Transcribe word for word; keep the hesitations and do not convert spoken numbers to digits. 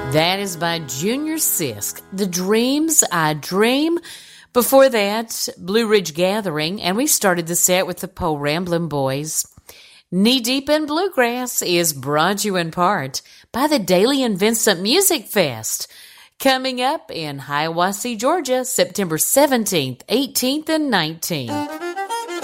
That is by Junior Sisk, The Dreams I Dream. Before that, Blue Ridge Gathering, and we started the set with the Po Ramblin' Boys. Knee Deep in Bluegrass is brought to you in part by the Daily and Vincent Music Fest, coming up in Hiawassee, Georgia, September seventeenth, eighteenth, and nineteenth.